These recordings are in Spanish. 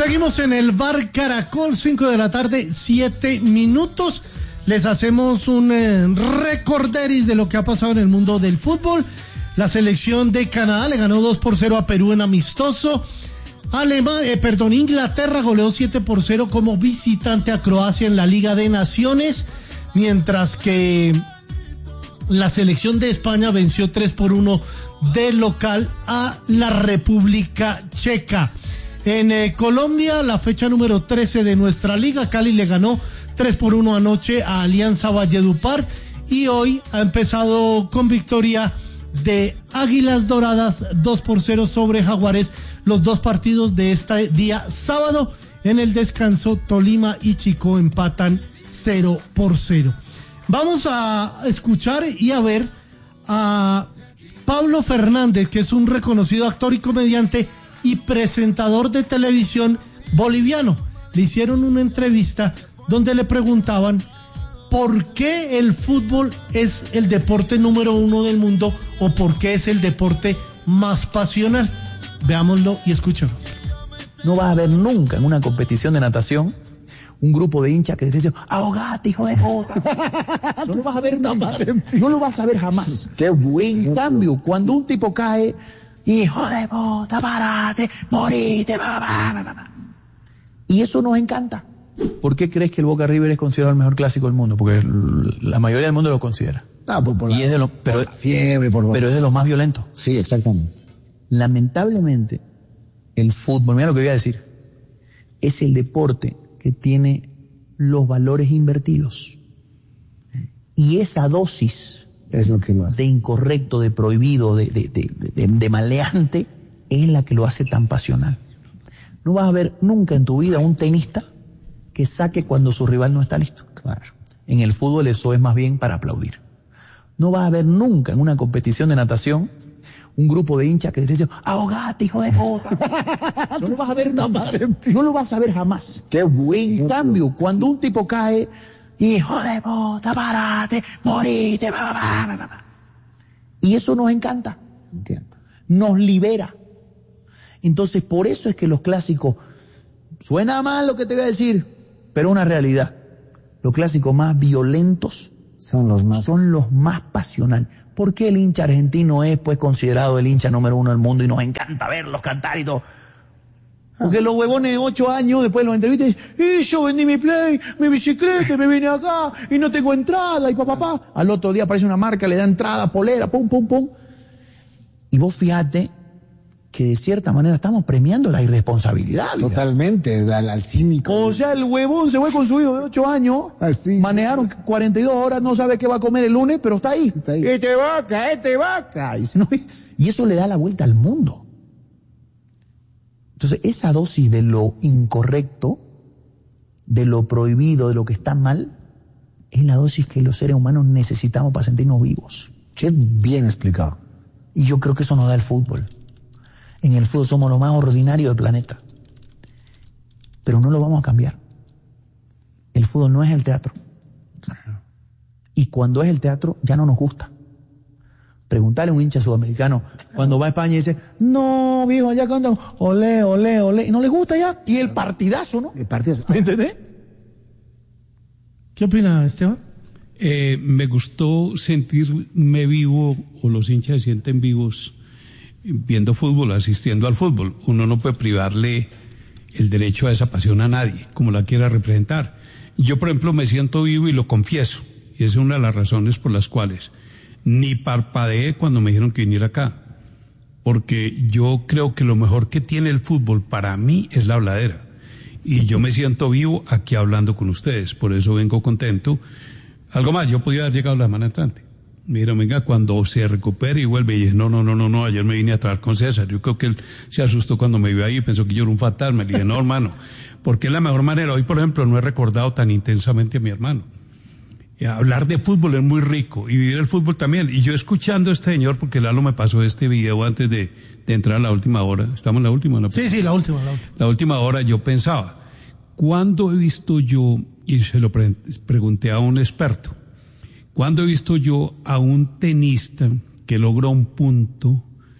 Seguimos en el Bar Caracol, 5 de la tarde, 7 minutos. Les hacemos un recorderis de lo que ha pasado en el mundo del fútbol. La selección de Canadá le ganó 2-0 a Perú en amistoso. Inglaterra goleó 7-0 como visitante a Croacia en la Liga de Naciones, mientras que la selección de España venció 3-1 de local a la República Checa. En Colombia, la fecha número 13 de nuestra liga, Cali le ganó 3-1 anoche a Alianza Valledupar y hoy ha empezado con victoria de Águilas Doradas 2-0 sobre Jaguares, los dos partidos de este día sábado. En el descanso, Tolima y Chico empatan 0-0. Vamos a escuchar y a ver a Pablo Fernández, que es un reconocido actor y comediante y presentador de televisión boliviano. Le hicieron una entrevista donde le preguntaban por qué el fútbol es el deporte número 1 del mundo o por qué es el deporte más pasional. Veámoslo y escuchémoslo. No vas a ver nunca en una competición de natación un grupo de hinchas que te dicen, ahogate, hijo de puta. No lo vas a ver nunca. No lo vas a ver jamás. Qué buen. En cambio, cuando un tipo cae, hijo de puta, parate, morite, y eso nos encanta. ¿Por qué crees que el Boca River es considerado el mejor clásico del mundo? Porque la mayoría del mundo lo considera. Pero es de los más violentos. Sí, exactamente. Lamentablemente, el fútbol, mira lo que voy a decir, es el deporte que tiene los valores invertidos. Y esa dosis es lo que lo hace. De incorrecto, de prohibido, de maleante, es la que lo hace tan pasional. No vas a ver nunca en tu vida un tenista que saque cuando su rival no está listo. Claro. En el fútbol eso es más bien para aplaudir. No vas a ver nunca en una competición de natación un grupo de hinchas que te dicen, ahogate, hijo de puta. No lo vas a ver nunca. No lo vas a ver jamás. Qué buen. En cambio, cuando un tipo cae, hijo de puta, parate, morite, y eso nos encanta. Entiendo. Nos libera. Entonces, por eso es que los clásicos, suena mal lo que te voy a decir, pero una realidad. Los clásicos más violentos son los más pasionales. ¿Por qué el hincha argentino es pues considerado el hincha número 1 del mundo y nos encanta verlos cantar y todo? Porque los huevones de 8 años después de los entrevistas dicen, yo vendí mi Play, mi bicicleta, me vine acá y no tengo entrada y papá. Al otro día aparece una marca, le da entrada, polera, pum. Y vos fíjate que de cierta manera estamos premiando la irresponsabilidad. Totalmente, al cínico. O sea, el huevón se fue con su hijo de 8 años, así, manejaron 42 horas, no sabe qué va a comer el lunes, pero está ahí. Este vaca. Y eso le da la vuelta al mundo. Entonces, esa dosis de lo incorrecto, de lo prohibido, de lo que está mal, es la dosis que los seres humanos necesitamos para sentirnos vivos. Qué bien explicado. Y yo creo que eso nos da el fútbol. En el fútbol somos lo más ordinario del planeta. Pero no lo vamos a cambiar. El fútbol no es el teatro. Y cuando es el teatro, ya no nos gusta. Preguntarle a un hincha sudamericano cuando va a España y dice, no, viejo, allá cantan, olé. Y no les gusta ya. Y el partidazo, ¿no? El partidazo. ¿Me entendés? ¿Qué opina Esteban? Me gustó sentirme vivo, o los hinchas se sienten vivos viendo fútbol, asistiendo al fútbol. Uno no puede privarle el derecho a esa pasión a nadie, como la quiera representar. Yo, por ejemplo, me siento vivo y lo confieso, y esa es una de las razones por las cuales ni parpadeé cuando me dijeron que viniera acá, porque yo creo que lo mejor que tiene el fútbol para mí es la habladera, y yo me siento vivo aquí hablando con ustedes, por eso vengo contento. Algo más, yo podía haber llegado la semana entrante. Me dijeron, venga, cuando se recupere y vuelve. Y dije, no, ayer me vine a trabajar con César. Yo creo que él se asustó cuando me vio ahí y pensó que yo era un fantasma. Le dije, no, hermano, porque es la mejor manera. Hoy, por ejemplo, no he recordado tan intensamente a mi hermano. Hablar de fútbol es muy rico y vivir el fútbol también. Y yo escuchando a este señor, porque Lalo me pasó este video antes de entrar a la última hora. ¿Estamos en la última? ¿No? Sí, la última. La última hora yo pensaba, ¿cuándo he visto yo, y se lo pregunté a un experto, ¿cuándo he visto yo a un tenista que logra un punto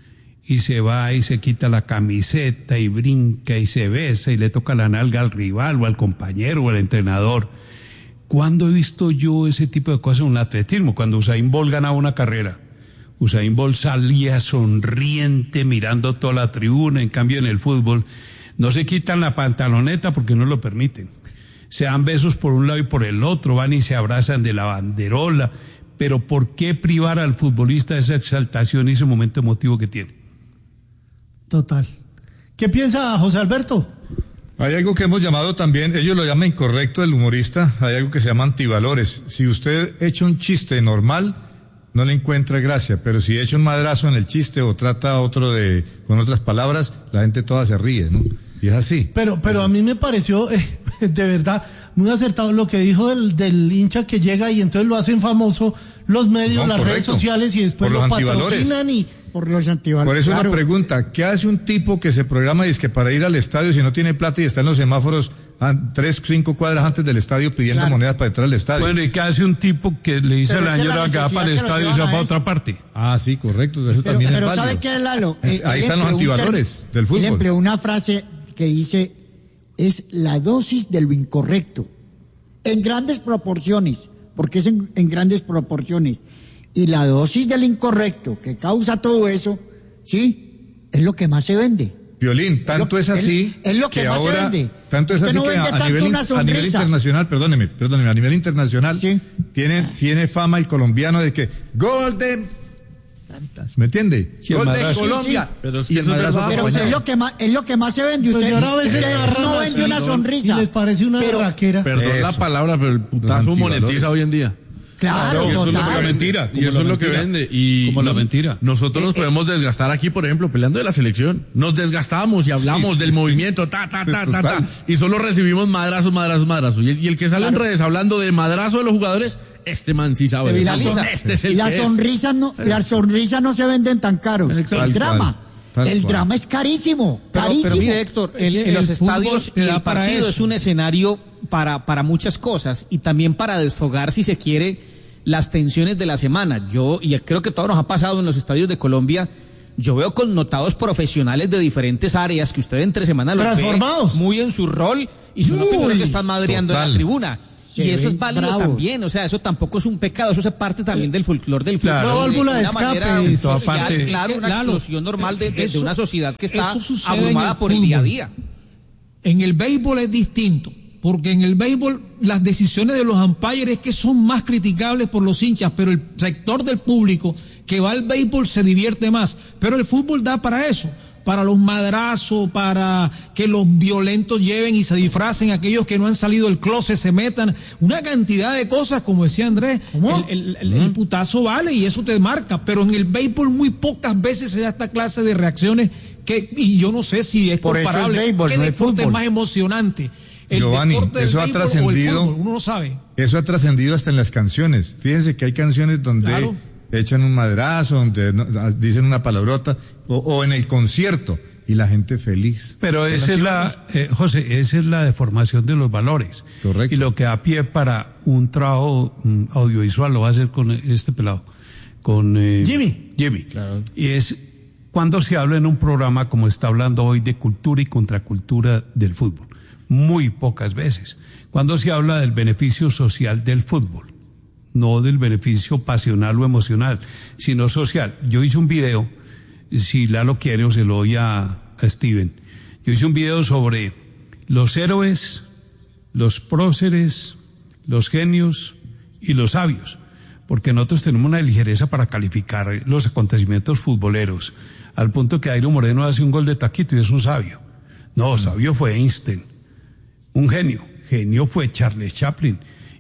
y se va y se quita la camiseta y brinca y se besa y le toca la nalga al rival o al compañero o al entrenador. ¿Cuándo he visto yo ese tipo de cosas en un atletismo? Cuando Usain Bolt ganaba una carrera. Usain Bolt salía sonriente mirando toda la tribuna. En cambio, en el fútbol no se quitan la pantaloneta porque no lo permiten. Se dan besos por un lado y por el otro, van y se abrazan de la banderola. Pero ¿por qué privar al futbolista de esa exaltación y ese momento emotivo que tiene? Total. ¿Qué piensa José Alberto? Hay algo que hemos llamado también, ellos lo llaman incorrecto el humorista, hay algo que se llama antivalores. Si usted echa un chiste normal, no le encuentra gracia, pero si echa un madrazo en el chiste o trata a otro con otras palabras, la gente toda se ríe, ¿no? Y es así. Pero a mí me pareció, de verdad, muy acertado lo que dijo del hincha que llega y entonces lo hacen famoso los medios, las redes sociales y después lo patrocinan y... Por los antivalores. Por eso una pregunta, ¿qué hace un tipo que se programa y es que para ir al estadio si no tiene plata y está en los semáforos 3-5 cuadras antes del estadio pidiendo monedas para entrar al estadio? Bueno, ¿y qué hace un tipo que le dice a la señora que va para el estadio y se va para otra parte? Ah, sí, correcto, eso también es válido. Pero ¿sabe qué es, Lalo? Ahí están los antivalores del fútbol. Él empleó una frase que dice, es la dosis de lo incorrecto, en grandes proporciones, porque es en grandes proporciones. Y la dosis del incorrecto que causa todo eso, ¿sí? Es lo que más se vende. Violín, tanto es así es lo que más ahora, se vende. Tanto es así que a nivel internacional, perdóneme, a nivel internacional, sí, tiene fama el colombiano de que gol de tantas, ¿me entiende? Sí, gol de Colombia. Sí. Pero es que es lo que más se vende. Usted a veces no vende una sonrisa. Y les parece una raquera. Perdón la palabra, pero el putazo monetiza hoy en día. Claro, y eso es lo que la mentira. Y eso es lo que vende. Y como la mentira. Nosotros nos podemos desgastar aquí, por ejemplo, peleando de la selección. Nos desgastamos y hablamos del movimiento, ta. Y solo recibimos madrazos. Y el que sale en redes hablando de madrazo de los jugadores, este man sí sabe. Este es el las sonrisas no se venden tan caros. El drama es carísimo. Pero mire, Héctor, en los estadios el partido es un escenario para muchas cosas y también para desfogar, si se quiere, las tensiones de la semana. Y creo que todo nos ha pasado en los estadios de Colombia. Yo veo connotados profesionales de diferentes áreas que usted entre semana los transformados, ve muy en su rol y son los primeros que están madreando en la tribuna. Y eso es válido también, o sea, eso tampoco es un pecado, eso es parte también del folclore del fútbol. Claro, válvula de escape, social, claro, una explosión normal de una sociedad que está abrumada por el día a día. En el béisbol es distinto, porque en el béisbol las decisiones de los umpires es que son más criticables por los hinchas, pero el sector del público que va al béisbol se divierte más, pero el fútbol da para eso, para los madrazos, para que los violentos lleven y se disfracen, aquellos que no han salido del closet se metan, una cantidad de cosas, como decía Andrés, el putazo vale y eso te marca, pero en el béisbol muy pocas veces se da esta clase de reacciones y yo no sé si es comparable. ¿Qué deporte es más emocionante? Giovanni, eso ha trascendido, uno no sabe. Eso ha trascendido hasta en las canciones. Fíjense que hay canciones donde echan un madrazo, donde dicen una palabrota, o en el concierto, y la gente feliz. Pero esa es José, esa es la deformación de los valores. Correcto. Y lo que da pie para un trabajo audiovisual lo va a hacer con este pelado, con Jimmy. Claro. Y es cuando se habla en un programa como está hablando hoy de cultura y contracultura del fútbol. Muy pocas veces. Cuando se habla del beneficio social del fútbol. No del beneficio pasional o emocional, sino social. Yo hice un video, si Lalo quiere o se lo doy a Steven. Yo hice un video sobre los héroes, los próceres, los genios y los sabios, porque nosotros tenemos una ligereza para calificar los acontecimientos futboleros, al punto que Dairo Moreno hace un gol de taquito y es un sabio. No, sabio fue Einstein, un genio fue Charles Chaplin.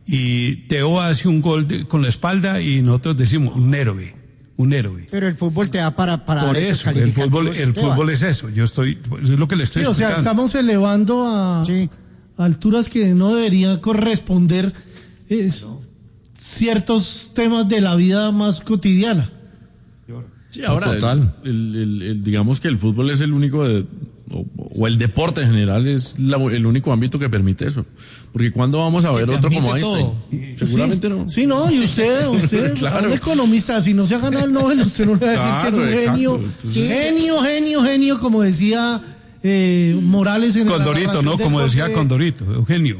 Y Teo hace un gol con la espalda y nosotros decimos un héroe. Pero el fútbol te da para por eso, el fútbol es eso. Es lo que le estoy explicando. O sea, estamos elevando a alturas que no deberían corresponder ciertos temas de la vida más cotidiana. Sí, ahora, digamos que el fútbol es el único o el deporte en general es el único ámbito que permite eso. Porque ¿cuándo vamos a ver otro como Einstein? Seguramente no. Sí, no, y usted claro. Un economista, si no se ha ganado el Nobel, usted no le va a decir que es un genio. Entonces, Genio, como decía Morales en Condorito, ¿no? Como decía Condorito, Eugenio.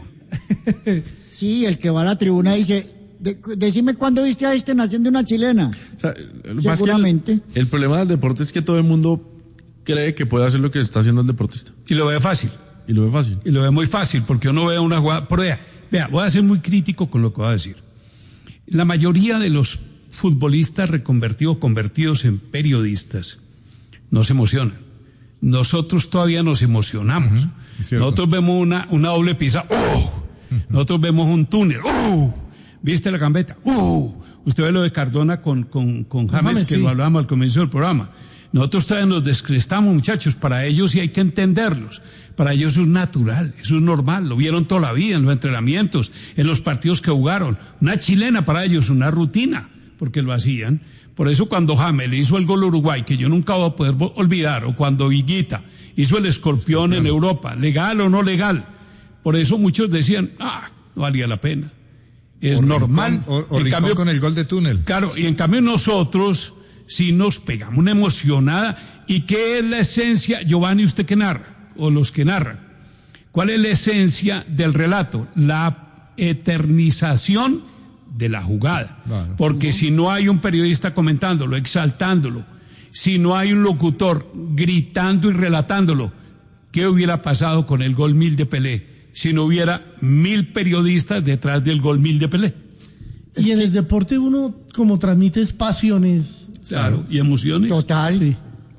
Sí, el que va a la tribuna dice, decime cuándo viste a Einstein haciendo una chilena. O sea, Seguramente. El problema del deporte es que todo el mundo cree que puede hacer lo que está haciendo el deportista. Y lo ve fácil. Y lo ve muy fácil, porque uno ve una jugada. Pero vea, voy a ser muy crítico con lo que voy a decir. La mayoría de los futbolistas convertidos en periodistas, no se emocionan. Nosotros todavía nos emocionamos. Nosotros vemos una doble pizza. Nosotros vemos un túnel. ¿Viste la gambeta? Usted ve lo de Cardona con James, que lo hablábamos al comienzo del programa. Nosotros todavía nos descrestamos, muchachos. Para ellos sí hay que entenderlos. Para ellos eso es natural, eso es normal. Lo vieron toda la vida en los entrenamientos, en los partidos que jugaron. Una chilena para ellos, una rutina, porque lo hacían. Por eso cuando James le hizo el gol a Uruguay, que yo nunca voy a poder olvidar, o cuando Higuita hizo el escorpión en Europa, legal o no legal. Por eso muchos decían, no valía la pena. Es normal. O en cambio con el gol de túnel. Claro, y en cambio nosotros sí nos pegamos una emocionada. ¿Y qué es la esencia, Giovanni, usted que narra, o los que narran? ¿Cuál es la esencia del relato? La eternización de la jugada. Claro. Porque si no hay un periodista comentándolo, exaltándolo, si no hay un locutor gritando y relatándolo, ¿qué hubiera pasado con el gol 1000 de Pelé si no hubiera 1000 periodistas detrás del gol 1000 de Pelé? Y en el deporte uno como transmite pasiones. Claro, y emociones. Total. Sí.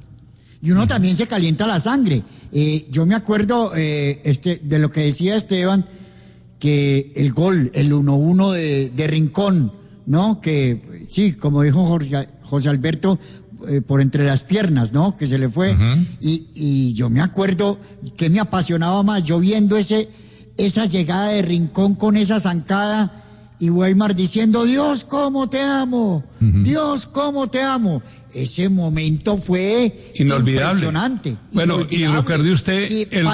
Y uno también se calienta la sangre. Yo me acuerdo de lo que decía Esteban, que el gol, el 1-1 de Rincón, ¿no? Que sí, como dijo José Alberto, por entre las piernas, ¿no? Que se le fue. Uh-huh. Y yo me acuerdo que me apasionaba más, yo viendo esa llegada de Rincón con esa zancada, y Weimar diciendo, Dios, cómo te amo, Dios, cómo te amo. Ese momento fue impresionante. Bueno, y recuerde usted el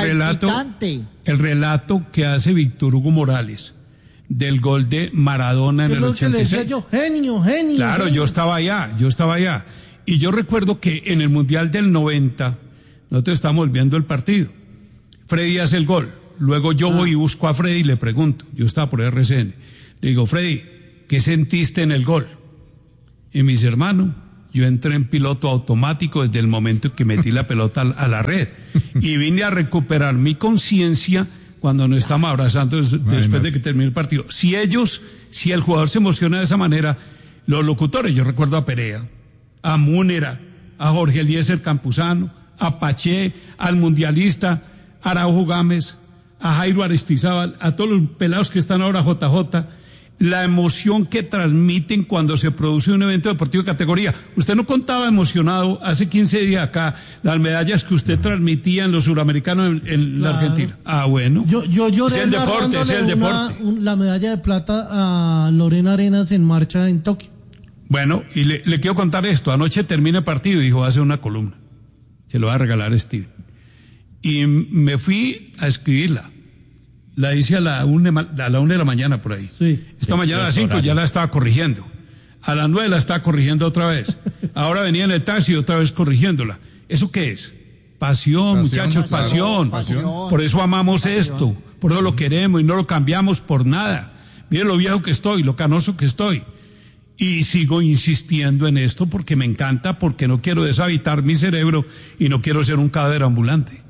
relato que hace Víctor Hugo Morales del gol de Maradona en el 86. Genio. Claro, yo estaba allá. Y yo recuerdo que en el Mundial del 90, nosotros estábamos viendo el partido. Freddy hace el gol. Luego yo voy y busco a Freddy y le pregunto, yo estaba por RCN, le digo, Freddy, ¿qué sentiste en el gol? Y me dice, hermano, yo entré en piloto automático desde el momento en que metí la pelota a la red. Y vine a recuperar mi conciencia cuando nos estamos abrazando después de que termine el partido. Si el jugador se emociona de esa manera, los locutores, yo recuerdo a Perea, a Múnera, a Jorge Eliezer Campuzano, a Paché, al mundialista, a Araujo Gámez, a Jairo Aristizábal, a todos los pelados que están ahora, JJ, la emoción que transmiten cuando se produce un evento deportivo de categoría. Usted no contaba emocionado hace 15 días acá las medallas que usted transmitía en los suramericanos en la Argentina. Bueno. Yo lloré es el deporte. La medalla de plata a Lorena Arenas en marcha en Tokio. Bueno, y le quiero contar esto. Anoche termina el partido y dijo, hace una columna. Se lo va a regalar a Steve. Y me fui a escribirla. La hice a la 1 de la mañana por ahí. Sí. Esta mañana a las 5 ya la estaba corrigiendo. A las 9 la estaba corrigiendo otra vez. Ahora venía en el taxi otra vez corrigiéndola. ¿Eso qué es? Pasión, muchachos, pasión. Por eso amamos esto. Por eso lo queremos y no lo cambiamos por nada. Miren lo viejo que estoy, lo canoso que estoy. Y sigo insistiendo en esto porque me encanta, porque no quiero deshabitar mi cerebro y no quiero ser un cadáver ambulante.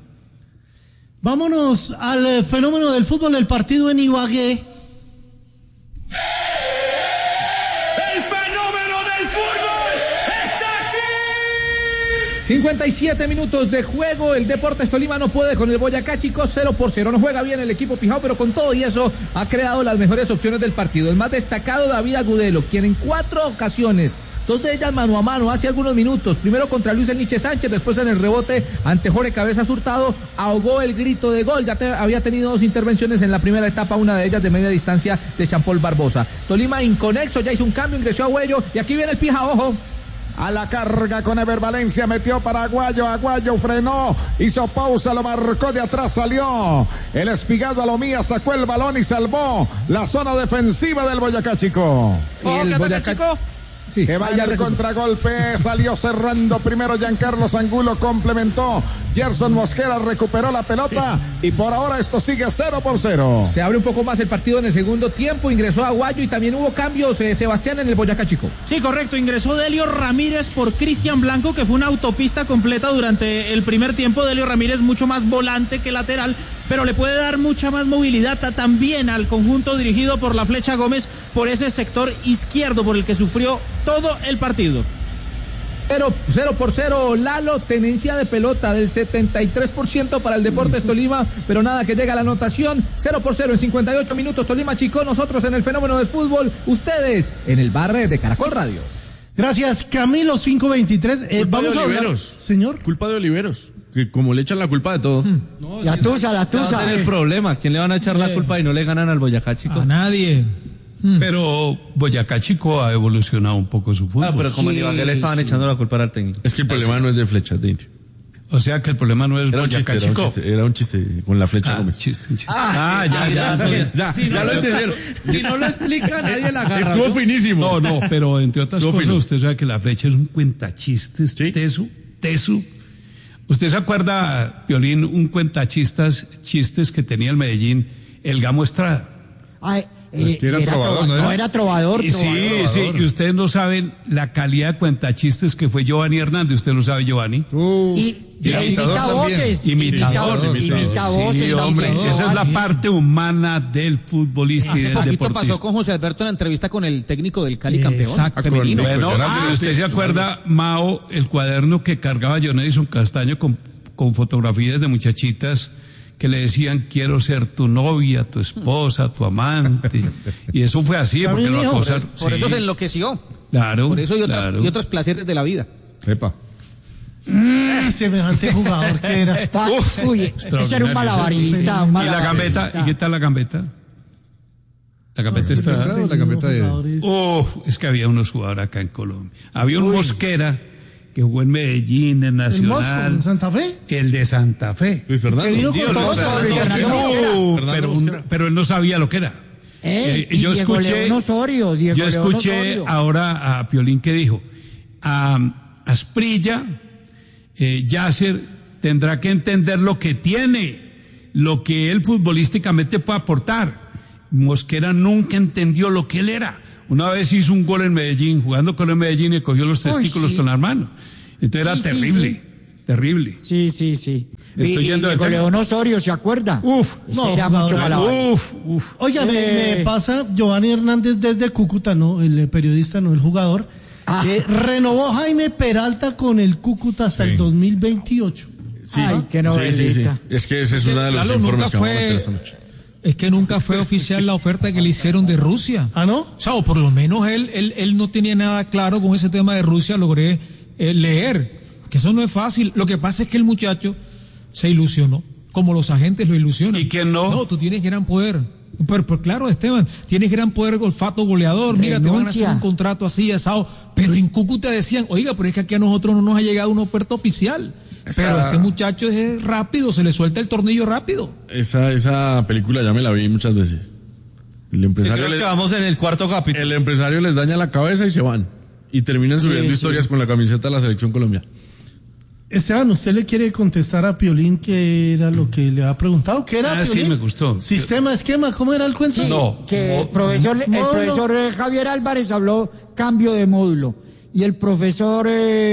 Vámonos al fenómeno del fútbol, el partido en Ibagué. ¡El fenómeno del fútbol está aquí! 57 minutos de juego, el Deportes Tolima no puede con el Boyacá Chicó, 0-0. No juega bien el equipo Pijao, pero con todo y eso ha creado las mejores opciones del partido. El más destacado, David Agudelo, quien en 4 ocasiones, 2 de ellas mano a mano, hace algunos minutos, primero contra Luis Nietzsche Sánchez, después en el rebote ante Jorge Cabezas Hurtado, ahogó el grito de gol. Había tenido 2 intervenciones en la primera etapa, una de ellas de media distancia de Jean Paul Barbosa. Tolima inconexo, ya hizo un cambio, ingresó a Huello y aquí viene el Pija, ojo. a la carga con Ever Valencia, metió para Aguayo, Aguayo frenó, hizo pausa, lo marcó de atrás, salió el Espigado Alomía, sacó el balón y salvó la zona defensiva del Boyacá Chico. ¿El Boyacá Chico? Sí, que vaya el contragolpe, salió cerrando primero Giancarlo Angulo, complementó Gerson Mosquera, recuperó la pelota y por ahora esto sigue 0-0. Se abre un poco más el partido en el segundo tiempo, ingresó Aguayo y también hubo cambios, Sebastián, en el Boyacá Chico. Sí, correcto, ingresó Delio Ramírez por Cristian Blanco, que fue una autopista completa durante el primer tiempo. Delio Ramírez mucho más volante que lateral, pero le puede dar mucha más movilidad también al conjunto dirigido por la Flecha Gómez por ese sector izquierdo por el que sufrió todo el partido. 0-0, Lalo, tenencia de pelota del 73% para el Deportes Tolima, pero nada que llega a la anotación. 0-0 en 58 minutos, Tolima Chico, nosotros en el Fenómeno del Fútbol, ustedes en el bar de Caracol Radio. Gracias, Camilo 523. Vamos a hablar, señor. Culpa de Oliveros, que como le echan la culpa de todo. No, la tusa. Ese va a ser el problema. ¿Quién le van a echar la culpa y no le ganan al Boyacá Chico? A nadie. Pero Boyacá Chico ha evolucionado un poco su fútbol. Pero como en Ibagué le estaban echando la culpa al técnico. Es que el problema no es de Flecha, de Indio. O sea que el problema no es Boyacá Chico. Era un chiste con la Flecha Gómez. Chiste. Ya lo entendieron. Si no lo explica, nadie la agarra. Estuvo finísimo. No, pero entre otras cosas, usted sabe que la Flecha es un cuentachistes, ¿sí? teso. ¿Usted se acuerda, Piolín, un cuentachistes que tenía el Medellín, el Gamo Estrada? Ay, era trovador, ¿no era? Era trovador. Sí, y ustedes no saben la calidad de cuentachistes que fue Giovanni Hernández. ¿Usted lo sabe, Giovanni? Imita voces. Imitador. Sí, hombre, esa es la parte humana del futbolista y del deportista. Pasó con José Alberto en la entrevista con el técnico del Cali campeón femenino. Bueno, ¿usted se acuerda, Mao, el cuaderno que cargaba John Edison Castaño con fotografías de muchachitas que le decían, quiero ser tu novia, tu esposa, tu amante? Y eso fue así, porque lo acosaron. Por eso se enloqueció. Claro. Por eso y otros placeres de la vida. Epa. Semejante jugador que era. Uy, ese era un malabarista. ¿Y la gambeta? ¿Y qué tal la gambeta? La gambeta está. La gambeta de. Es que había unos jugadores acá en Colombia. Había un Mosquera que jugó en Medellín, en Nacional. ¿El Santa Fe? El de Santa Fe. Luis Fernando. Pero él no sabía lo que era. Yo escuché ahora a Piolín que dijo, Asprilla, Yasser tendrá que entender lo que tiene, lo que él futbolísticamente puede aportar. Mosquera nunca entendió lo que él era. Una vez hizo un gol en Medellín, jugando con el Medellín, y cogió los testículos con la mano. Entonces era terrible. Sí. Estoy yendo de León Osorio, ¿se acuerda? Era mucho malabarista. Oiga, me pasa Giovanni Hernández desde Cúcuta, no, el periodista, no el jugador. Renovó Jaime Peralta con el Cúcuta hasta el 2028. Ay, qué novelita. Es que ese es uno de los informes que vamos a meter esta noche. Es que nunca fue oficial la oferta que le hicieron de Rusia. ¿Ah, no? O sea, o por lo menos él no tenía nada claro con ese tema de Rusia, logré leer. Que eso no es fácil. Lo que pasa es que el muchacho se ilusionó, como los agentes lo ilusionan. ¿Y quién no? No, tú tienes gran poder. Pero claro, Esteban, tienes gran poder, olfato goleador. Mira, te van a hacer un contrato así, asado. Pero en Cúcuta decían, oiga, pero es que aquí a nosotros no nos ha llegado una oferta oficial. Pero este muchacho es rápido, se le suelta el tornillo rápido. Esa película ya me la vi muchas veces. El empresario creo que vamos en el cuarto capítulo. El empresario les daña la cabeza y se van. Y terminan subiendo historias con la camiseta de la Selección Colombia. Esteban, ¿usted le quiere contestar a Piolín qué era lo que le ha preguntado? ¿Qué era, Piolín? Sí, me gustó. ¿Sistema, esquema? ¿Cómo era el cuento? Sí, no. Que el profesor Javier Álvarez habló cambio de módulo. Y el profesor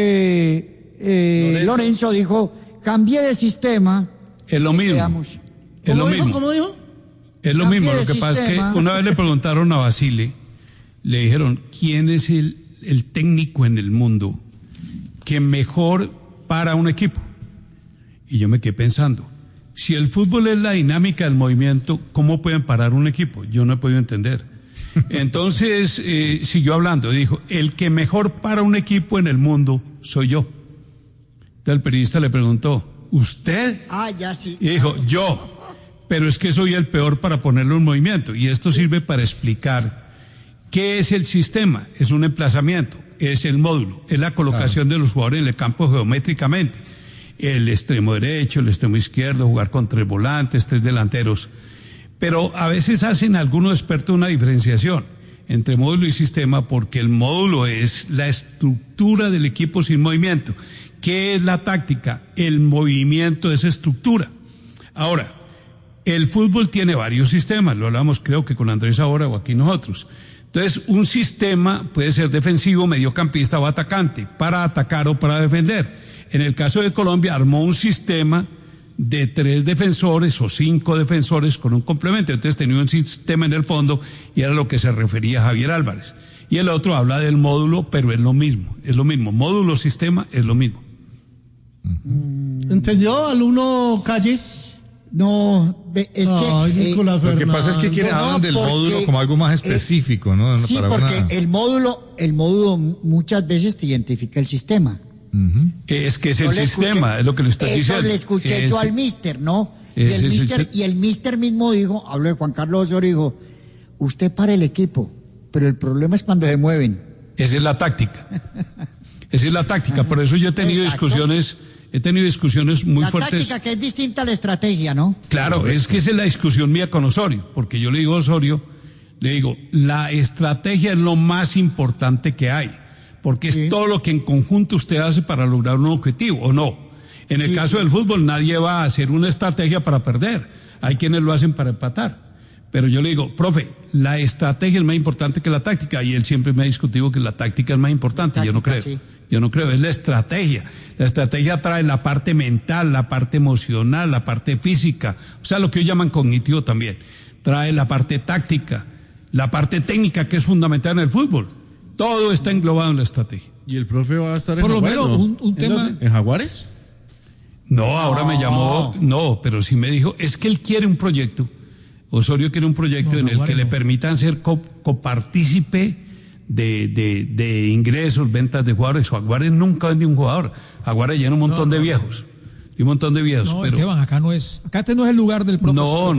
Lorenzo dijo, cambié de sistema. Es lo mismo. ¿Cómo dijo? Es lo mismo. Lo que pasa es que una vez le preguntaron a Basile, le dijeron, ¿quién es el técnico en el mundo que mejor para un equipo? Y yo me quedé pensando, si el fútbol es la dinámica del movimiento, ¿cómo pueden parar un equipo? Yo no he podido entender. Entonces siguió hablando, dijo, el que mejor para un equipo en el mundo soy yo. Entonces el periodista le preguntó, ¿usted? Ya sí. Y dijo, yo, pero es que soy el peor para ponerlo en movimiento. Y esto sirve para explicar ¿Qué es el sistema? Es un emplazamiento, es el módulo, es la colocación de los jugadores en el campo geométricamente. El extremo derecho, el extremo izquierdo, jugar con 3 volantes, 3 delanteros. Pero a veces hacen algunos expertos una diferenciación entre módulo y sistema, porque el módulo es la estructura del equipo sin movimiento. ¿Qué es la táctica? El movimiento de esa estructura. Ahora, el fútbol tiene varios sistemas, lo hablamos creo que con Andrés ahora o aquí nosotros. Entonces, un sistema puede ser defensivo, mediocampista o atacante, para atacar o para defender. En el caso de Colombia, armó un sistema de 3 defensores o 5 defensores con un complemento. Entonces tenía un sistema en el fondo y era lo que se refería a Javier Álvarez. Y el otro habla del módulo, pero es lo mismo. Módulo, sistema, es lo mismo. ¿Entendió, alumno Calle? No, es que Nicolás lo que pasa es que hablan del módulo como algo más específico, ¿no? Sí, porque el módulo muchas veces te identifica el sistema. Es que es el sistema, es lo que le estoy diciendo. Eso le escuché yo al mister, ¿no? Y el mister mismo dijo, hablo de Juan Carlos Osorio, dijo, usted para el equipo, pero el problema es cuando se mueven. Esa es la táctica. Por eso yo he tenido discusiones muy fuertes. La táctica que es distinta a la estrategia, ¿no? Claro, es que esa es la discusión mía con Osorio, porque yo le digo a Osorio, la estrategia es lo más importante que hay, porque es todo lo que en conjunto usted hace para lograr un objetivo, ¿o no? En el caso del fútbol, nadie va a hacer una estrategia para perder, hay quienes lo hacen para empatar. Pero yo le digo, profe, la estrategia es más importante que la táctica, y él siempre me ha discutido que la táctica es más importante. Yo no creo. Sí. Yo no creo, es la estrategia. La estrategia trae la parte mental, la parte emocional, la parte física, o sea, lo que ellos llaman cognitivo también. Trae la parte táctica, la parte técnica, que es fundamental en el fútbol. Todo está englobado en la estrategia. ¿Y el profe va a estar en Jaguares? Por lo menos un tema... ¿En Jaguares? No, ahora me llamó, pero sí me dijo, es que él quiere un proyecto, Osorio quiere un proyecto en el que le permitan ser copartícipe de ingresos, ventas de jugadores. Jaguares nunca vendió un jugador. Jaguares llena un montón de viejos. Y un montón de viejos. No, pero Esteban, acá este no es el lugar del profesor.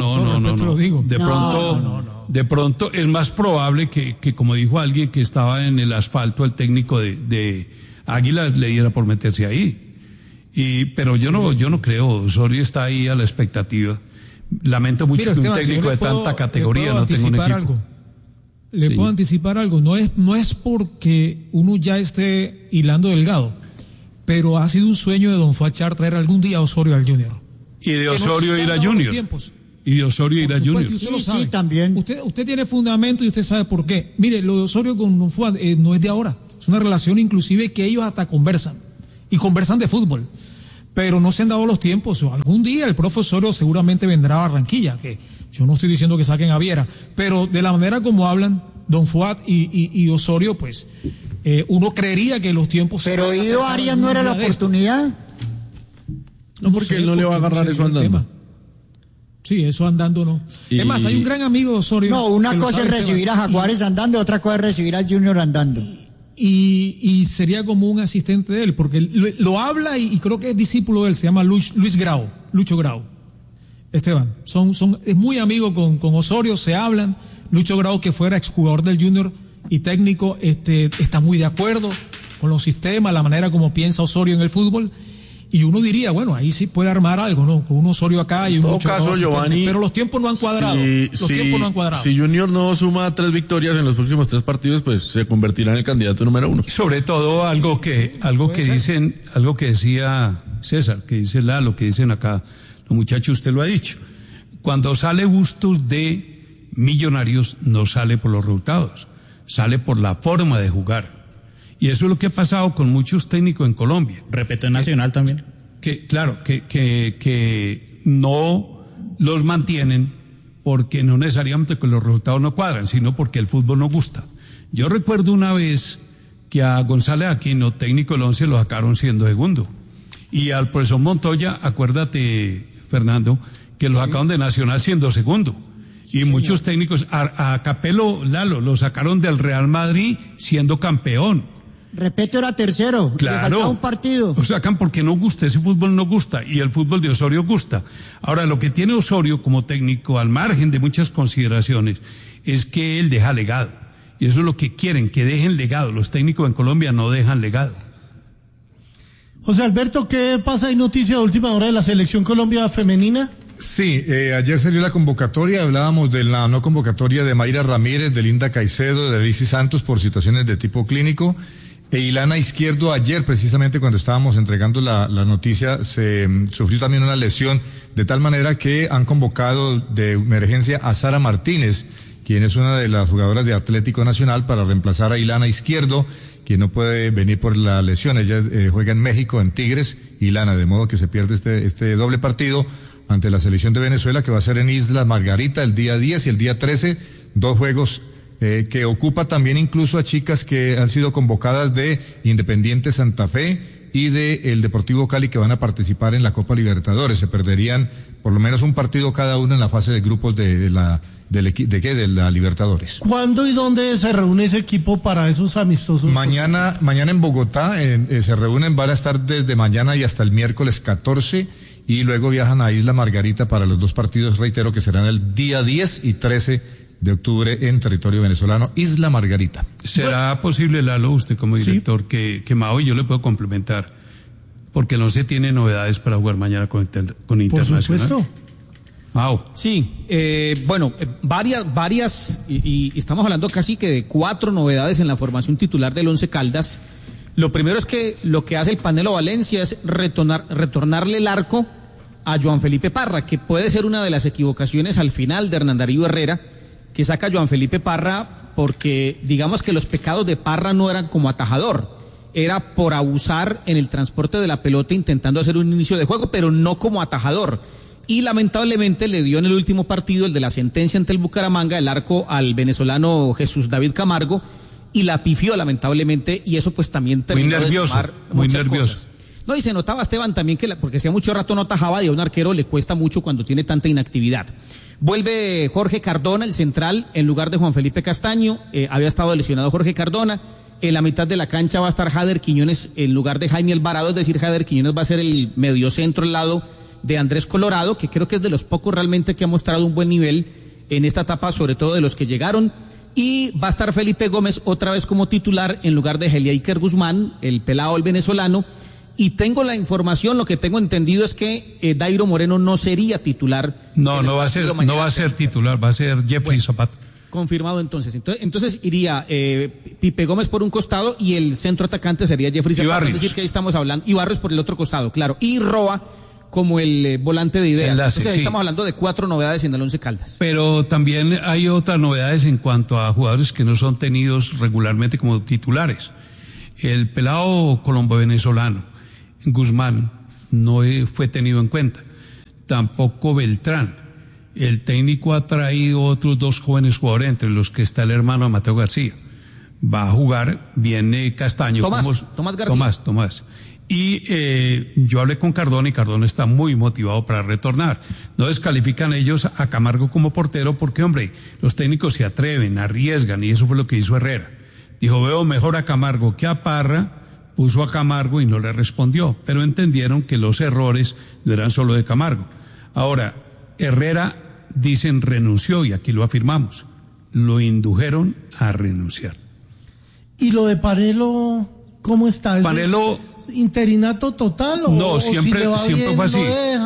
No. De pronto es más probable que como dijo alguien que estaba en el asfalto, el técnico de Águilas le diera por meterse ahí. Pero yo no creo. Osorio está ahí a la expectativa. Lamento mucho que un técnico de tanta categoría no tenga un equipo. Le puedo anticipar algo, no es porque uno ya esté hilando delgado, pero ha sido un sueño de don Fachar traer algún día a Osorio al Junior. Y de Osorio ir a Junior. Usted lo sabe. Sí, también. Usted tiene fundamento y usted sabe por qué. Mire, lo de Osorio con don Fuad no es de ahora, es una relación inclusive que ellos hasta conversan, y conversan de fútbol, pero no se han dado los tiempos. Algún día el profe Osorio seguramente vendrá a Barranquilla, que yo no estoy diciendo que saquen a Viera, pero de la manera como hablan don Fuad y Osorio, pues uno creería que los tiempos... Pero Ido Arias no era la oportunidad. No, porque él no le va a agarrar eso andando. Sí, eso andando no. Es más, hay un gran amigo de Osorio. No, una cosa es recibir a Jaguares andando, otra cosa es recibir al Junior andando. Y sería como un asistente de él, porque lo habla y creo que es discípulo de él, se llama Lucho Grau. Esteban, es muy amigo con Osorio, se hablan. Lucho Grau, que fuera exjugador del Junior y técnico, está muy de acuerdo con los sistemas, la manera como piensa Osorio en el fútbol. Y uno diría, bueno, ahí sí puede armar algo, ¿no? Con un Osorio acá y un Lucho Grau. En todo caso, Giovanni, pero los tiempos no han cuadrado. Si Junior no suma 3 victorias en los próximos 3 partidos, pues se convertirá en el candidato número 1. Sobre todo algo que decía César, que dice Lalo, que dicen acá los muchachos, usted lo ha dicho. Cuando sale Bustos de Millonarios, no sale por los resultados, sale por la forma de jugar. Y eso es lo que ha pasado con muchos técnicos en Colombia. Repito, en Nacional también. Que no los mantienen porque no necesariamente que los resultados no cuadran, sino porque el fútbol no gusta. Yo recuerdo una vez que a González Aquino, técnico del 11, lo sacaron siendo segundo. Y al profesor Montoya, acuérdate, Fernando, que lo sacaron de Nacional siendo segundo. Y muchos técnicos, a Capello, Lalo, lo sacaron del Real Madrid siendo campeón. Repeto, era tercero. Claro. Le faltaba un partido. Lo sacan porque no gusta, ese fútbol no gusta, y el fútbol de Osorio gusta. Ahora, lo que tiene Osorio como técnico, al margen de muchas consideraciones, es que él deja legado. Y eso es lo que quieren, que dejen legado. Los técnicos en Colombia no dejan legado. José Alberto, ¿qué pasa? ¿Hay noticia de última hora de la Selección Colombia femenina? Sí, ayer salió la convocatoria, hablábamos de la no convocatoria de Mayra Ramírez, de Linda Caicedo, de Alicia Santos por situaciones de tipo clínico. Ilana Izquierdo, ayer precisamente cuando estábamos entregando la noticia, se sufrió también una lesión, de tal manera que han convocado de emergencia a Sara Martínez, quien es una de las jugadoras de Atlético Nacional, para reemplazar a Ilana Izquierdo, quien no puede venir por la lesión. Ella juega en México, en Tigres, Ilana, de modo que se pierde este doble partido ante la selección de Venezuela, que va a ser en Isla Margarita el día 10 y el día 13, 2 juegos que ocupa también incluso a chicas que han sido convocadas de Independiente Santa Fe y de el Deportivo Cali, que van a participar en la Copa Libertadores. Se perderían por lo menos un partido cada uno en la fase de grupos de la Libertadores. ¿Cuándo y dónde se reúne ese equipo para esos amistosos? Mañana en Bogotá se reúnen, van a estar desde mañana y hasta el miércoles 14 y luego viajan a Isla Margarita para los 2 partidos, reitero, que serán el día 10 y 13 de octubre en territorio venezolano, Isla Margarita. ¿Será posible, Lalo, usted como director, que Mao y yo le puedo complementar? Porque no se tiene novedades para jugar mañana con Internacional. Por supuesto. Mao. Sí, varias, y estamos hablando casi que de 4 novedades en la formación titular del Once Caldas. Lo primero es que lo que hace el Panelo Valencia es retornarle el arco a Joan Felipe Parra, que puede ser una de las equivocaciones al final de Hernán Darío Herrera, que saca a Joan Felipe Parra porque digamos que los pecados de Parra no eran como atajador, era por abusar en el transporte de la pelota intentando hacer un inicio de juego, pero no como atajador. Y lamentablemente le dio en el último partido, el de la sentencia ante el Bucaramanga, el arco al venezolano Jesús David Camargo, y la pifió lamentablemente, y eso pues también terminó de sumar muchas cosas. No, y se notaba, Esteban, también porque hacía mucho rato no atajaba y a un arquero le cuesta mucho cuando tiene tanta inactividad. Vuelve Jorge Cardona, el central, en lugar de Juan Felipe Castaño. Había estado lesionado Jorge Cardona. En la mitad de la cancha va a estar Jader Quiñones en lugar de Jaime Alvarado, es decir, Jader Quiñones va a ser el mediocentro al lado de Andrés Colorado, que creo que es de los pocos realmente que ha mostrado un buen nivel en esta etapa, sobre todo de los que llegaron. Y va a estar Felipe Gómez otra vez como titular en lugar de Heliaiker Guzmán, el pelado, el venezolano. Y tengo la información, lo que tengo entendido es que Dairo Moreno no sería titular. No va a ser titular, va a ser Jeffrey Zapata. Confirmado entonces. Entonces iría Pipe Gómez por un costado y el centro atacante sería Jeffrey Zapata. Es decir, que ahí estamos hablando. Y Barrios por el otro costado, claro. Y Roa como el volante de ideas. Enlace, entonces ahí estamos hablando de 4 novedades en el Once Caldas. Pero también hay otras novedades en cuanto a jugadores que no son tenidos regularmente como titulares. El pelado colombo-venezolano Guzmán no fue tenido en cuenta, tampoco Beltrán. El técnico ha traído otros 2 jóvenes jugadores, entre los que está el hermano de Mateo García. Va a jugar, viene Castaño. Tomás García. Tomás. Y yo hablé con Cardona y Cardona está muy motivado para retornar. No descalifican ellos a Camargo como portero porque, hombre, los técnicos se atreven, arriesgan, y eso fue lo que hizo Herrera. Dijo, veo mejor a Camargo que a Parra. Puso a Camargo y no le respondió, pero entendieron que los errores no eran solo de Camargo. Ahora, Herrera, dicen, renunció, y aquí lo afirmamos. Lo indujeron a renunciar. ¿Y lo de Panelo, cómo está? Panelo, ¿interinato total? No, siempre fue así.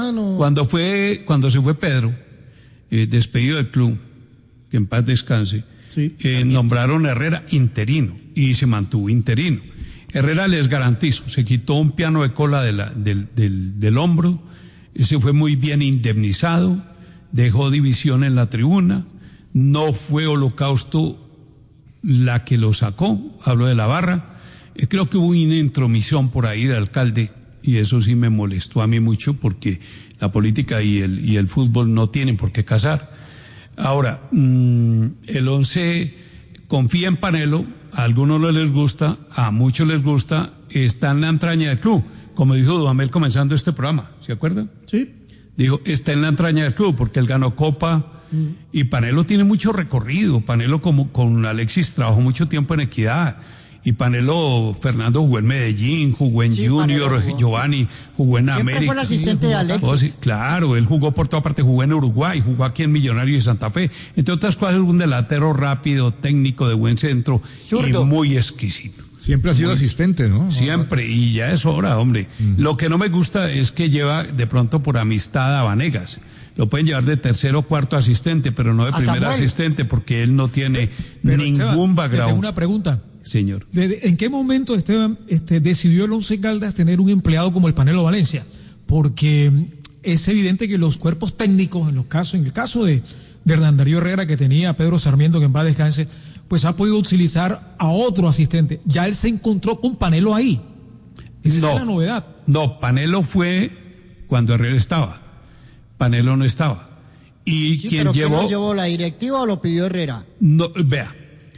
Cuando se fue Pedro, despedido del club, que en paz descanse, sí, nombraron a Herrera interino, y se mantuvo interino. Herrera, les garantizo, se quitó un piano de cola del hombro, se fue muy bien indemnizado, dejó división en la tribuna, no fue Holocausto la que lo sacó, hablo de la barra. Creo que hubo una intromisión por ahí del alcalde, y eso sí me molestó a mí mucho, porque la política y el fútbol no tienen por qué casar. Ahora, el Once confía en Panelo, a algunos no les gusta, a muchos les gusta, está en la entraña del club, como dijo Dudamel comenzando este programa, ¿se acuerdan? Sí. Dijo, está en la entraña del club, porque él ganó Copa, y Panelo tiene mucho recorrido. Panelo, como con Alexis, trabajó mucho tiempo en Equidad, Y Panelo, Fernando jugó en Medellín, jugó en Junior, Giovanni jugó en Siempre América. fue el asistente de Alexis. Oh, sí, claro, él jugó por toda parte, jugó en Uruguay, jugó aquí en Millonarios de Santa Fe. Entre otras cosas, un delantero rápido, técnico, de buen centro Zurdo. y muy exquisito. Siempre ha sido asistente, ¿no? Siempre, y ya es hora, hombre. Lo que no me gusta es que lleva de pronto por amistad a Vanegas. Lo pueden llevar de tercero o cuarto asistente, pero no de primer Samuel. asistente, porque él no tiene Pero, ningún Esteban, le background. tengo una pregunta. Señor. ¿En qué momento, Esteban, decidió el Once Caldas tener un empleado como el Panelo Valencia? Porque es evidente que los cuerpos técnicos, en el caso de Hernán Darío Herrera, que tenía a Pedro Sarmiento, que en paz descanse, pues ha podido utilizar a otro asistente. Ya él se encontró con Panelo ahí. Esa es la novedad. No, Panelo fue cuando Herrera estaba. Panelo no estaba. Y Sí, quien pero ¿quién llevó... lo llevó, la directiva o lo pidió Herrera? No, vea.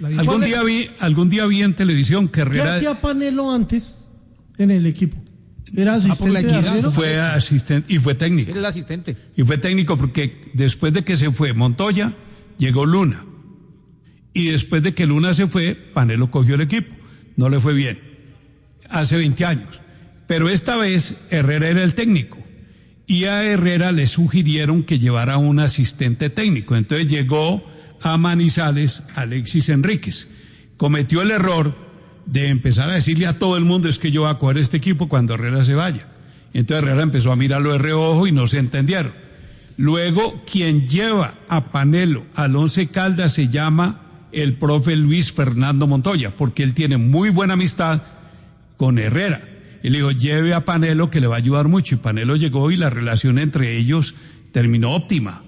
Algún día vi en televisión que ¿Qué Herrera hacía Panelo antes en el equipo? ¿Era asistente por la de equidad, arquero? fue asistente y fue técnico. Él es el asistente. Y fue técnico porque después de que se fue Montoya, llegó Luna. Y después de que Luna se fue, Panelo cogió el equipo. No le fue bien. Hace 20 años. Pero esta vez Herrera era el técnico. Y a Herrera le sugirieron que llevara un asistente técnico. Entonces llegó a Manizales Alexis Enríquez. Cometió el error de empezar a decirle a todo el mundo: es que yo voy a coger este equipo cuando Herrera se vaya. Entonces Herrera empezó a mirarlo de reojo y no se entendieron. Luego, quien lleva a Panelo al Once Caldas se llama el profe Luis Fernando Montoya, porque él tiene muy buena amistad con Herrera. Y le dijo: lleve a Panelo, que le va a ayudar mucho. Y Panelo llegó y la relación entre ellos terminó óptima.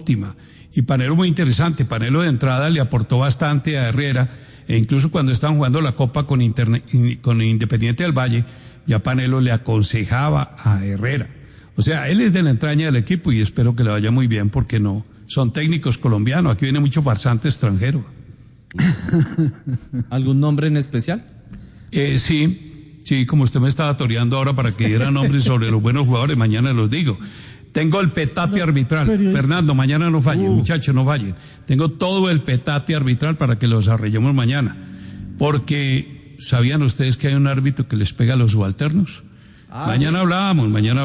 Y Panelo muy interesante. Panelo de entrada le aportó bastante a Herrera, e incluso cuando estaban jugando la Copa con Independiente del Valle, ya Panelo le aconsejaba a Herrera. O sea, él es de la entraña del equipo y espero que le vaya muy bien, porque no son técnicos colombianos. Aquí viene mucho farsante extranjero. ¿Algún nombre en especial? Sí, como usted me estaba toreando ahora para que diera nombres sobre los buenos jugadores, mañana los digo. Tengo el petate arbitral. Fernando, mañana no fallen, muchachos, no fallen. Tengo todo el petate arbitral para que lo desarrollemos mañana. Porque, ¿sabían ustedes que hay un árbitro que les pega a los subalternos? Mañana hablamos.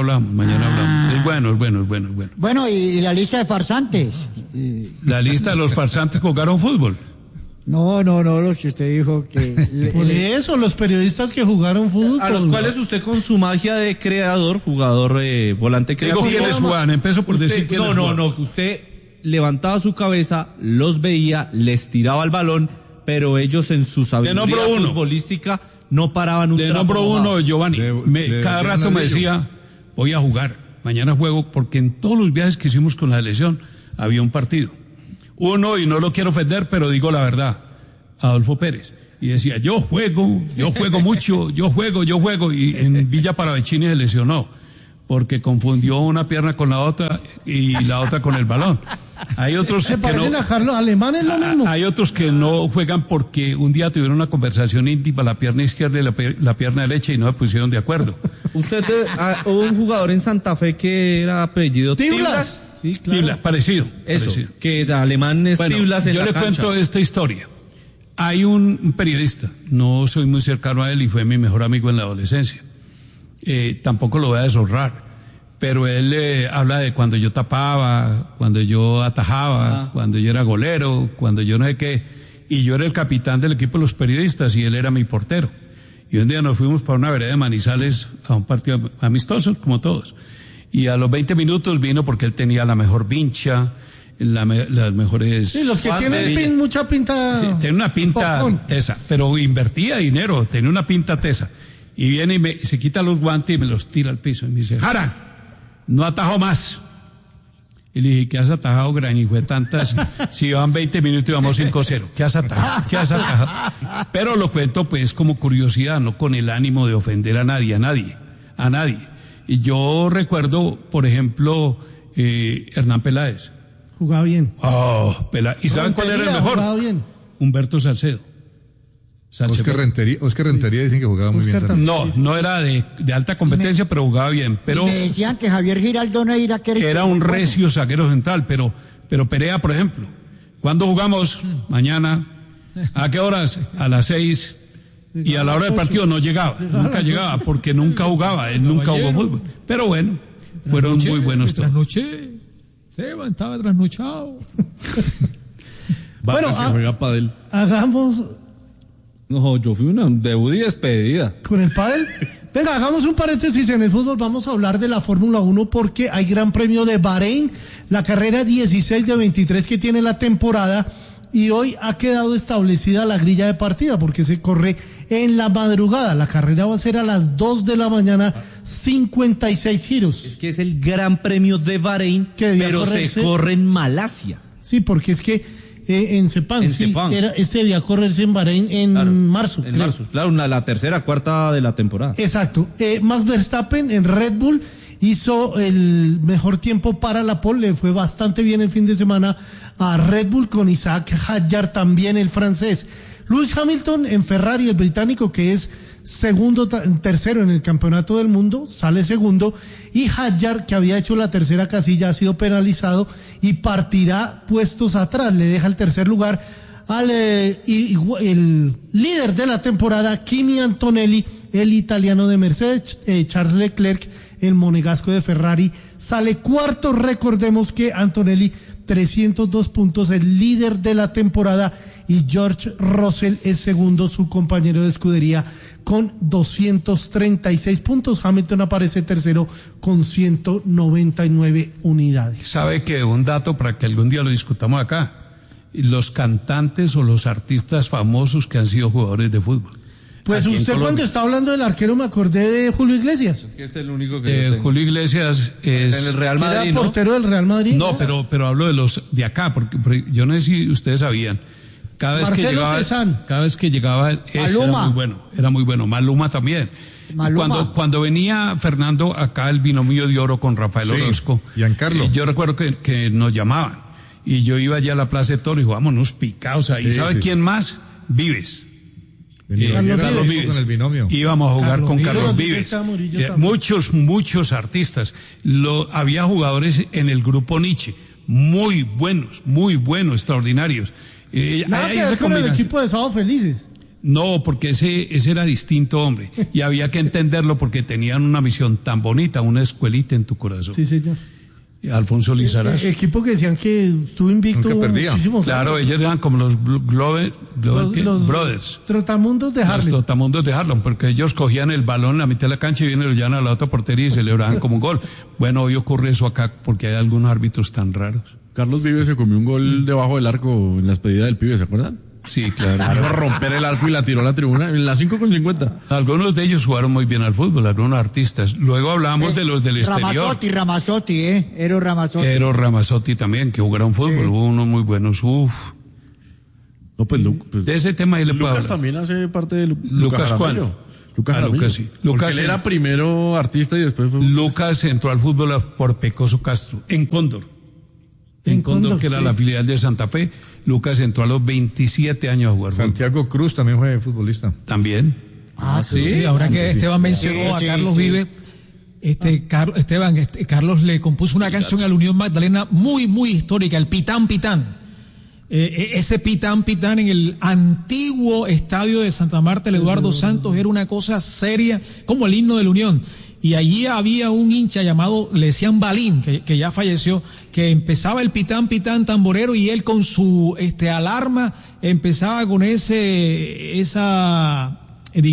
Es bueno. Bueno, y la lista de farsantes. La lista de los farsantes que jugaron fútbol. No, los que usted dijo que... Por eso, los periodistas que jugaron fútbol. A los cuales usted con su magia de creador, jugador, volante creativo... Digo, ¿quiénes jugaban? Empezó por decir quiénes jugaban. No, usted levantaba su cabeza, los veía, les tiraba el balón, pero ellos en su sabiduría futbolística no paraban un trapo. De nombro uno, Giovanni. Cada rato me decía: voy a jugar, mañana juego, porque en todos los viajes que hicimos con la selección había un partido. Uno, y no lo quiero ofender, pero digo la verdad, Adolfo Pérez. Y decía: yo juego mucho, yo juego. Y en Villa Paravecini se lesionó, porque confundió una pierna con la otra y la otra con el balón. Hay otros que no, a Carlos Alemán es lo mismo. Hay otros que no juegan porque un día tuvieron una conversación íntima, la pierna izquierda y la pierna derecha, y no se pusieron de acuerdo. Usted hubo un jugador en Santa Fe que era apellido Tiblas. Sí, claro. Tiblas, parecido. Que de alemán es Tiblas en yo la le cancha. cuento esta historia. Hay un periodista, no soy muy cercano a él y fue mi mejor amigo en la adolescencia. Tampoco lo voy a deshonrar, pero él habla de cuando yo tapaba, cuando yo atajaba, cuando yo era golero, cuando yo no sé qué, y yo era el capitán del equipo de los periodistas y él era mi portero. Y un día nos fuimos para una vereda de Manizales a un partido amistoso, como todos. Y a los 20 minutos vino porque él tenía la mejor vincha, las mejores... Sí, los que tienen mucha pinta... Sí, tiene una pinta tesa, pero invertía dinero, tenía una pinta tesa. Y viene y se quita los guantes y me los tira al piso y me dice: Jara, no atajo más. Y le dije: ¿qué has atajado, gran hijo de tantas? Si van 20 minutos y vamos 5-0. ¿Qué has atajado? Pero lo cuento pues como curiosidad, no con el ánimo de ofender a nadie. Y yo recuerdo, por ejemplo, Hernán Peláez. Jugaba bien. ¿Y saben cuál era el mejor? Jugaba bien. Humberto Salcedo. Oscar Rentería dicen que jugaba muy bien también. No era de alta competencia, pero jugaba bien. Pero y me decían que Javier Giraldo Neira era un recio zaguero central, pero Perea, por ejemplo. ¿Cuándo jugamos? Mañana. ¿A qué horas? A las 6. Y a la hora del partido no llegaba, nunca llegaba, porque nunca jugaba, él nunca jugó fútbol. Pero bueno, fueron muy buenos todos. Trasnoché, Esteban estaba trasnochado. Bueno, juega pádel. Hagamos... No, yo fui una debut y despedida. ¿Con el pádel? Venga, hagamos un paréntesis en el fútbol. Vamos a hablar de la Fórmula 1 porque hay Gran Premio de Bahrein, la carrera 16 de 23 que tiene la temporada, y hoy ha quedado establecida la grilla de partida porque se corre en la madrugada. La carrera va a ser a las 2 de la mañana, 56 giros. Es que es el Gran Premio de Bahrein, pero se corre en Malasia. Sí, porque es que en Sepang, debía correrse en Bahrein en marzo. En marzo, claro, la tercera, cuarta de la temporada. Exacto. Max Verstappen en Red Bull hizo el mejor tiempo para la pole, le fue bastante bien el fin de semana a Red Bull, con Isaac Hadjar también, el francés. Lewis Hamilton en Ferrari, el británico, que es tercero en el campeonato del mundo, sale segundo, y Hadjar, que había hecho la tercera casilla, ha sido penalizado y partirá puestos atrás, le deja el tercer lugar al el líder de la temporada, Kimi Antonelli, el italiano de Mercedes. Charles Leclerc, el monegasco de Ferrari, sale cuarto. Recordemos que Antonelli 302 puntos, el líder de la temporada, y George Russell es segundo, su compañero de escudería, con 236 puntos. Hamilton aparece tercero con 199 unidades. ¿Sabe que un dato para que algún día lo discutamos acá? Los cantantes o los artistas famosos que han sido jugadores de fútbol. Pues aquí usted cuando está hablando del arquero me acordé de Julio Iglesias. Es que es el único que Julio Iglesias es en el Real Madrid, ¿no? Portero del Real Madrid. No, pero hablo de los de acá, porque yo no sé si ustedes sabían. Cada vez que llegaba era muy bueno. Maluma también. Cuando venía Fernando acá, el binomio de oro con Rafael Orozco, Giancarlo. Yo recuerdo que nos llamaban y yo iba allá a la Plaza de Toro y jugábamos picados ahí. ¿Sabe quién más? Vives. Carlos Vives. Con el binomio. Íbamos a jugar con Carlos Vives. Muchos artistas. Había jugadores en el grupo Nietzsche, muy buenos, extraordinarios. Nada que ver con el equipo de Sábado Felices. No, porque ese era distinto, hombre. Y había que entenderlo porque tenían una misión tan bonita, una escuelita en tu corazón. Sí, señor. Alfonso Lizarazo. Equipo que decían que estuvo invicto muchísimos años. Claro, ellos eran como los Brothers. Trotamundos de Harlem. Los Trotamundos de Harlem, porque ellos cogían el balón en la mitad de la cancha y vienen y lo llevan a la otra portería y celebraban como un gol. Bueno, hoy ocurre eso acá porque hay algunos árbitros tan raros. Carlos Vives se comió un gol debajo del arco en la despedida del pibe, ¿se acuerdan? Sí, claro. Hizo romper el arco y la tiró a la tribuna en las 5:50. Algunos de ellos jugaron muy bien al fútbol, algunos artistas. Luego hablamos de los del exterior. Ramazzotti, Eros Ramazzotti también, que jugaron fútbol, hubo unos muy buenos, No, pues de ese tema ahí le puedo Lucas hablar. también hace parte de Lucas ¿cuál? Lucas sí. Porque él era primero artista y después fue... Lucas entró al fútbol por Pecoso Castro, en Cóndor. En Cóndor, que era la filial de Santa Fe. Lucas entró a los 27 años a jugar. Santiago Cruz también fue futbolista. También. Sí. Ahora que Esteban mencionó a Carlos Vives, Carlos le compuso una canción a la Unión Magdalena muy histórica, el Pitán Pitán. Ese Pitán Pitán en el antiguo estadio de Santa Marta, el Eduardo Santos, era una cosa seria, como el himno de la Unión. Y allí había un hincha llamado, le decían Balín, que ya falleció, que empezaba el pitán pitán tamborero y él con su alarma empezaba con esa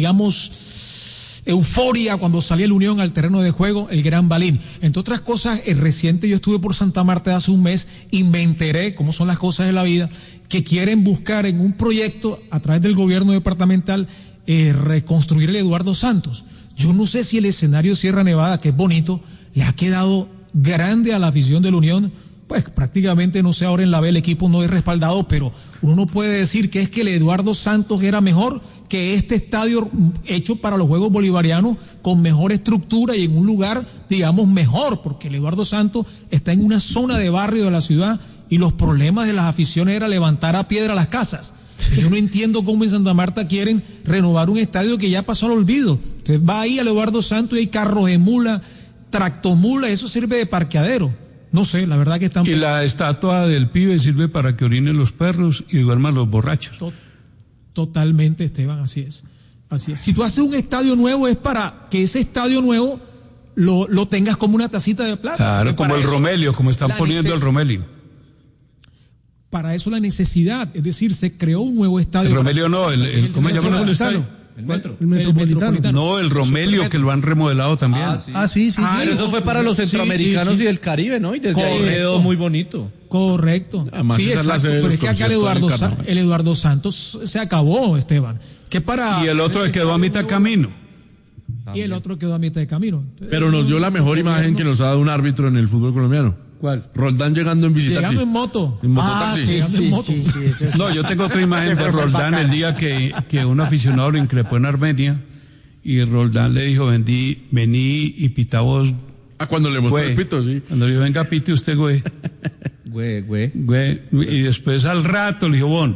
euforia cuando salía el Unión al terreno de juego, el gran Balín. Entre otras cosas, reciente yo estuve por Santa Marta hace un mes y me enteré cómo son las cosas de la vida, que quieren buscar en un proyecto a través del gobierno departamental reconstruir el Eduardo Santos. Yo no sé si el escenario Sierra Nevada, que es bonito, le ha quedado grande a la afición de la Unión. Pues prácticamente, no sé, ahora en la B el equipo no es respaldado, pero uno no puede decir que es que el Eduardo Santos era mejor que este estadio hecho para los Juegos Bolivarianos, con mejor estructura y en un lugar, digamos, mejor, porque el Eduardo Santos está en una zona de barrio de la ciudad y los problemas de las aficiones era levantar a piedra las casas. Yo no entiendo cómo en Santa Marta quieren renovar un estadio que ya pasó al olvido. Usted va ahí al Eduardo Santos y hay carros de mula, tractomula, eso sirve de parqueadero. No sé, la verdad que están... Y la estatua del pibe sirve para que orinen los perros y duerman los borrachos. Totalmente, Esteban, así es. Así es. Si tú haces un estadio nuevo es para que ese estadio nuevo lo tengas como una tacita de plata. Claro, como el Romelio, como están poniendo el Romelio. Para eso la necesidad, es decir, se creó un nuevo estadio. El Romelio no, ¿cómo se llama el estadio? El Metropolitano. No, el Romelio, que lo han remodelado también. Sí. Pero eso fue para los centroamericanos y del Caribe, ¿no? Y desde ahí quedó muy bonito. Correcto. Además, sí, exacto. Pero es que acá el Eduardo Santos se acabó, Esteban. Y el otro quedó a mitad de camino. Y el otro quedó a mitad de camino. Pero nos dio la mejor imagen que nos ha dado un árbitro en el fútbol colombiano. ¿Cuál? Roldán llegando en bicitaxi. Llegando en moto. En mototaxi. Sí, no, yo tengo otra imagen de Roldán el día que un aficionado lo increpó en Armenia y Roldán le dijo, vení y pita vos. Cuando le mostró el pito, sí. Cuando le dijo, venga, pite usted, güey. Güey. Y después al rato le dijo, bon.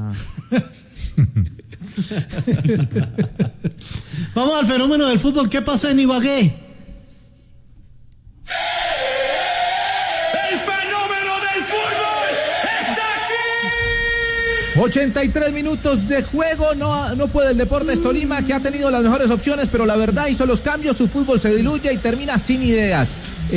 Vamos al fenómeno del fútbol. ¿Qué pasa en Ibagué? 83 minutos de juego, no puede el Deportes Tolima, que ha tenido las mejores opciones, pero la verdad hizo los cambios, su fútbol se diluye y termina sin ideas.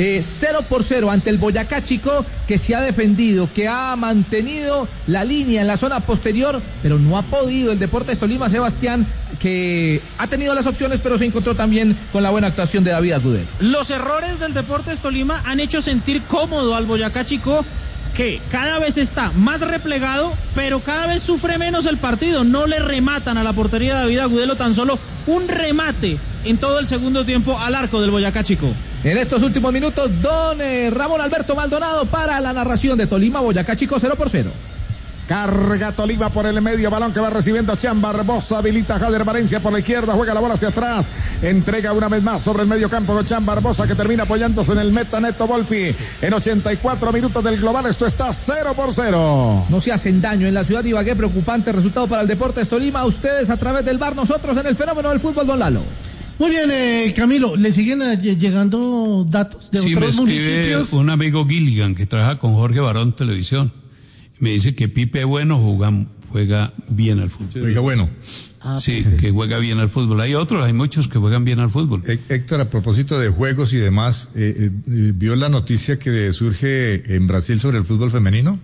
0-0 ante el Boyacá Chicó, que se ha defendido, que ha mantenido la línea en la zona posterior, pero no ha podido el Deportes Tolima, Sebastián, que ha tenido las opciones, pero se encontró también con la buena actuación de David Agudelo. Los errores del Deportes Tolima han hecho sentir cómodo al Boyacá Chicó, que cada vez está más replegado, pero cada vez sufre menos el partido. No le rematan a la portería de David Agudelo, tan solo un remate en todo el segundo tiempo al arco del Boyacá Chicó. En estos últimos minutos, don Ramón Alberto Maldonado para la narración de Tolima Boyacá Chicó 0-0. Carga Tolima por el medio, balón que va recibiendo Chan Barbosa, habilita Jader Valencia por la izquierda, juega la bola hacia atrás, entrega una vez más sobre el medio campo con Chan Barbosa, que termina apoyándose en el meta Neto Volpi. En 84 minutos del global, esto está 0-0. No se hacen daño en la ciudad de Ibagué, preocupante resultado para el Deportes Tolima. Ustedes a través del VAR, nosotros en el fenómeno del fútbol, don Lalo. Muy bien, Camilo, ¿le siguen llegando datos de otros municipios? Un amigo Gilligan que trabaja con Jorge Barón Televisión. Me dice que Pipe Bueno juega bien al fútbol. Juega bueno. Sí, que juega bien al fútbol. Hay muchos que juegan bien al fútbol. Héctor, a propósito de juegos y demás, ¿vio la noticia que surge en Brasil sobre el fútbol femenino?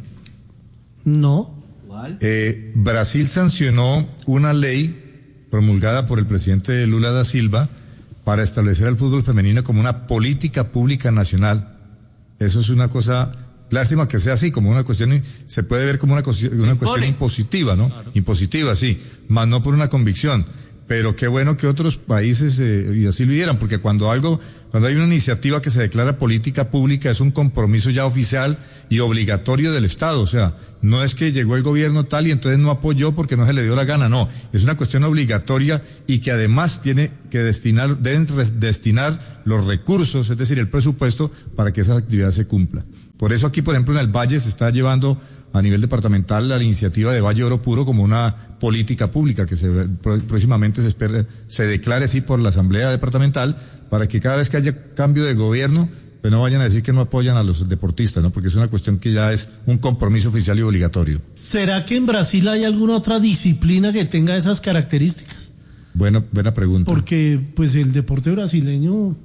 No. ¿Cuál? Brasil sancionó una ley promulgada por el presidente Lula da Silva para establecer al fútbol femenino como una política pública nacional. Eso es una cosa... Lástima que sea así, como una cuestión, se puede ver como una cuestión impositiva, ¿no? Claro. Impositiva, sí, más no por una convicción. Pero qué bueno que otros países y así lo hicieran, porque cuando hay una iniciativa que se declara política pública, es un compromiso ya oficial y obligatorio del Estado. O sea, no es que llegó el gobierno tal y entonces no apoyó porque no se le dio la gana, no. Es una cuestión obligatoria y que además deben destinar los recursos, es decir, el presupuesto, para que esa actividad se cumpla. Por eso aquí, por ejemplo, en el Valle se está llevando a nivel departamental la iniciativa de Valle Oro Puro como una política pública que próximamente se declare así por la Asamblea Departamental, para que cada vez que haya cambio de gobierno, pues no vayan a decir que no apoyan a los deportistas, ¿no? Porque es una cuestión que ya es un compromiso oficial y obligatorio. ¿Será que en Brasil hay alguna otra disciplina que tenga esas características? Buena pregunta. Porque, pues, el deporte brasileño